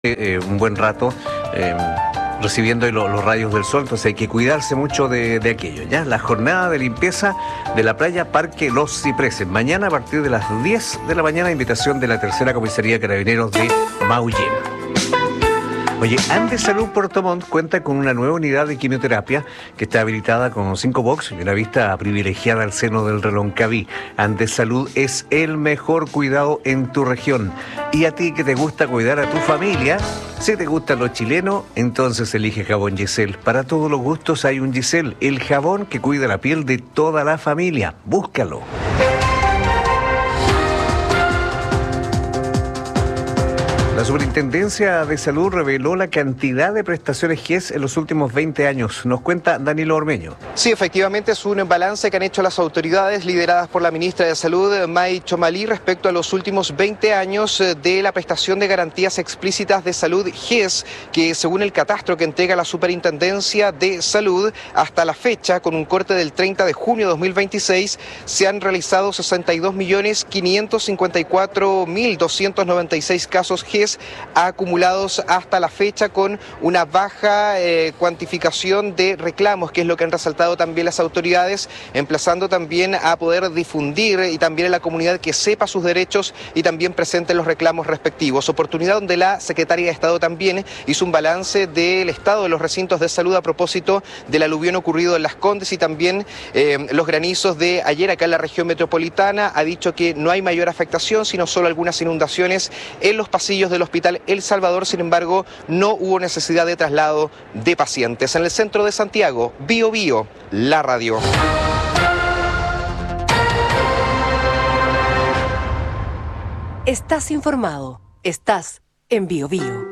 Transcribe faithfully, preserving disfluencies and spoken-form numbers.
eh, un buen rato eh, recibiendo lo- los rayos del sol, entonces hay que cuidarse mucho de, de aquello, ¿ya? La jornada de limpieza de la playa Parque Los Cipreses, mañana a partir de las diez de la mañana, invitación de la tercera comisaría de Carabineros de Maullín. Oye, Andes Salud Puerto Montt cuenta con una nueva unidad de quimioterapia que está habilitada con cinco box y una vista privilegiada al seno del Reloncaví. Andes Salud es el mejor cuidado en tu región. Y a ti que te gusta cuidar a tu familia, si te gusta lo chileno, entonces elige jabón Giselle. Para todos los gustos hay un Giselle, el jabón que cuida la piel de toda la familia. Búscalo. La Superintendencia de Salud reveló la cantidad de prestaciones G E S en los últimos veinte años. Nos cuenta Danilo Ormeño. Sí, efectivamente es un balance que han hecho las autoridades lideradas por la ministra de Salud, May Chomalí, respecto a los últimos veinte años de la prestación de garantías explícitas de salud G E S, que según el catastro que entrega la Superintendencia de Salud, hasta la fecha, con un corte del treinta de junio de dos mil veintiséis, se han realizado sesenta y dos millones quinientos cincuenta y cuatro mil doscientos noventa y seis casos G E S acumulados hasta la fecha, con una baja eh, cuantificación de reclamos, que es lo que han resaltado también las autoridades, emplazando también a poder difundir y también en la comunidad que sepa sus derechos y también presente los reclamos respectivos. Oportunidad donde la Secretaría de Estado también hizo un balance del estado de los recintos de salud a propósito del aluvión ocurrido en Las Condes y también eh, los granizos de ayer acá en la región metropolitana. Ha dicho que no hay mayor afectación, sino solo algunas inundaciones en los pasillos del Hospital El Salvador. Sin embargo, no hubo necesidad de traslado de pacientes. En el centro de Santiago, Bio Bio, la radio. Estás informado. Estás en Bio Bio.